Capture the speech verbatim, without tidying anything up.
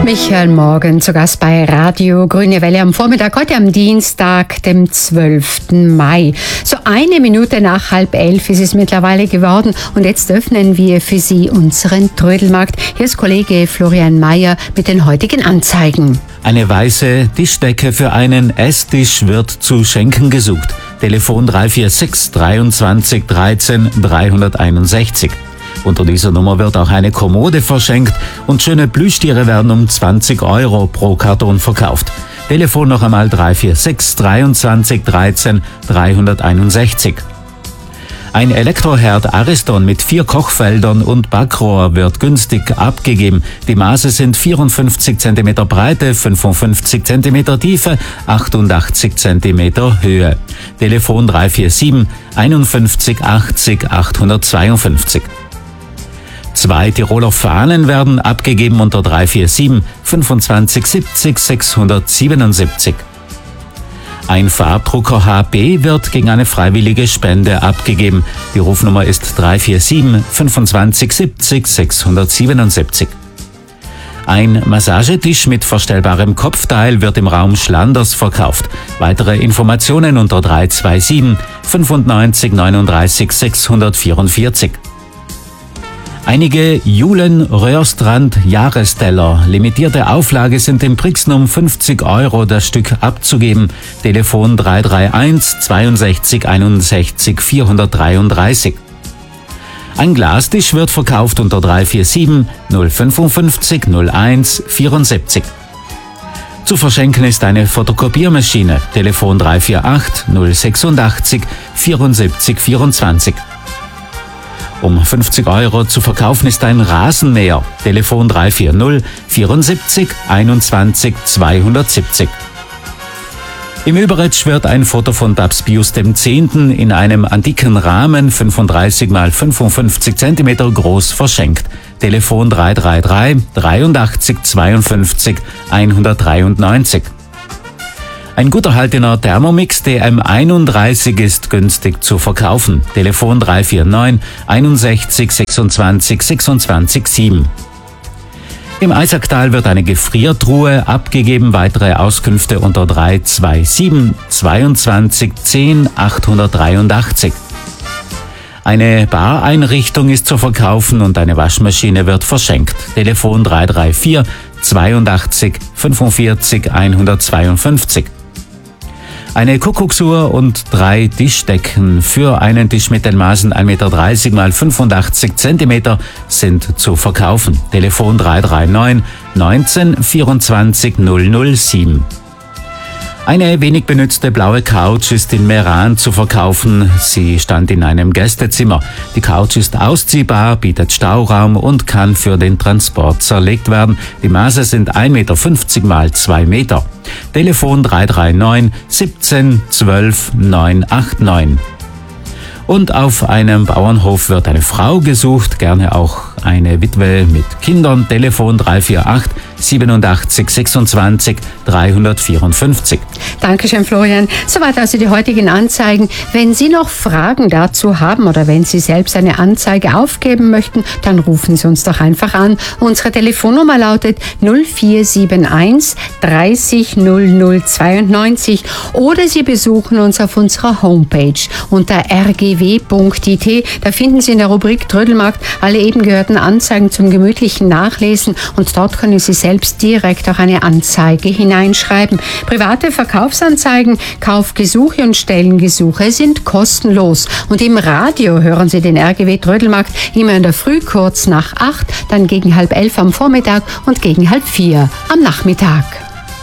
Michael Morgen zu Gast bei Radio Grüne Welle am Vormittag, heute am Dienstag, dem zwölften Mai. So eine Minute nach halb elf ist es mittlerweile geworden und jetzt öffnen wir für Sie unseren Trödelmarkt. Hier ist Kollege Florian Mayer mit den heutigen Anzeigen. Eine weiße Tischdecke für einen Esstisch wird zu schenken gesucht. Telefon drei vier sechs, dreiundzwanzig, dreizehn, dreihunderteinundsechzig. Unter dieser Nummer wird auch eine Kommode verschenkt und schöne Plüschtiere werden um zwanzig Euro pro Karton verkauft. Telefon noch einmal drei vier sechs, dreiundzwanzig, dreizehn, dreihunderteinundsechzig. Ein Elektroherd Ariston mit vier Kochfeldern und Backrohr wird günstig abgegeben. Die Maße sind vierundfünfzig Zentimeter Breite, fünfundfünfzig Zentimeter Tiefe, achtundachtzig Zentimeter Höhe. Telefon drei vier sieben, einundfünfzig, achtzig, achthundertzweiundfünfzig. Zwei Tiroler Fahnen werden abgegeben unter drei vier sieben, fünfundzwanzig, siebzig, sechshundertsiebenundsiebzig. Ein Farbdrucker H B wird gegen eine freiwillige Spende abgegeben. Die Rufnummer ist drei vier sieben, fünfundzwanzig, siebzig, sechshundertsiebenundsiebzig. Ein Massagetisch mit verstellbarem Kopfteil wird im Raum Schlanders verkauft. Weitere Informationen unter drei zwei sieben, fünfundneunzig, neununddreißig, sechshundertvierundvierzig. Einige Julen Röhrstrand Jahresteller, limitierte Auflage, sind im Brixen um fünfzig Euro das Stück abzugeben. Telefon drei drei eins, zweiundsechzig, einundsechzig, vierhundertdreiunddreißig. Ein Glastisch wird verkauft unter drei vier sieben, null fünfundfünfzig, null eins, vierundsiebzig. Zu verschenken ist eine Fotokopiermaschine. Telefon drei vier acht, null sechsundachtzig, vierundsiebzig, vierundzwanzig. Um fünfzig Euro zu verkaufen ist ein Rasenmäher. Telefon drei vier null, vierundsiebzig, einundzwanzig, zweihundertsiebzig. Im Überetsch wird ein Foto von Papst Pius der Zehnte in einem antiken Rahmen, fünfunddreißig mal fünfundfünfzig Zentimeter groß, verschenkt. Telefon drei drei drei, dreiundachtzig, zweiundfünfzig, hundertdreiundneunzig. Ein gut erhaltener Thermomix D M einunddreißig ist günstig zu verkaufen. Telefon drei vier neun, einundsechzig, sechsundzwanzig, sechsundzwanzig, sieben. Im Eisacktal wird eine Gefriertruhe abgegeben. Weitere Auskünfte unter drei zwei sieben, zweiundzwanzig, zehn, achthundertdreiundachtzig. Eine Bareinrichtung ist zu verkaufen und eine Waschmaschine wird verschenkt. Telefon drei drei vier, zweiundachtzig, fünfundvierzig, hundertzweiundfünfzig. Eine Kuckucksuhr und drei Tischdecken für einen Tisch mit den Maßen ein Meter dreißig mal fünfundachtzig Zentimeter sind zu verkaufen. Telefon drei drei neun, neunzehn, vierundzwanzig, null null sieben. Eine wenig benützte blaue Couch ist in Meran zu verkaufen. Sie stand in einem Gästezimmer. Die Couch ist ausziehbar, bietet Stauraum und kann für den Transport zerlegt werden. Die Maße sind ein Meter fünfzig mal zwei Meter. Telefon drei drei neun, siebzehn, zwölf, neun acht neun. Und auf einem Bauernhof wird eine Frau gesucht, gerne auch eine Witwe mit Kindern. Telefon drei vier acht, siebenundachtzig, sechsundzwanzig, dreihundertvierundfünfzig. Dankeschön, Florian. Soweit also die heutigen Anzeigen. Wenn Sie noch Fragen dazu haben oder wenn Sie selbst eine Anzeige aufgeben möchten, dann rufen Sie uns doch einfach an. Unsere Telefonnummer lautet null vier sieben eins, dreißig, null null zweiundneunzig oder Sie besuchen uns auf unserer Homepage unter r g w punkt i t. Da finden Sie in der Rubrik Trödelmarkt alle eben gehörten Anzeigen zum gemütlichen Nachlesen und dort können Sie selbst direkt auch eine Anzeige hineinschreiben. Private Verkaufsanzeigen, Kaufgesuche und Stellengesuche sind kostenlos. Und im Radio hören Sie den R G W Trödelmarkt immer in der Früh kurz nach acht, dann gegen halb elf am Vormittag und gegen halb vier am Nachmittag.